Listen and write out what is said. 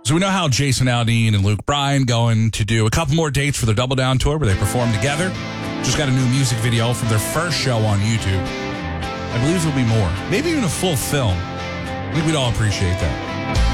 So we know how Jason Aldean and Luke Bryan going to do a couple more dates for their Double Down tour where they perform together. Just got a new music video from their first show on YouTube. I believe there'll be more. Maybe even a full film. I think we'd all appreciate that.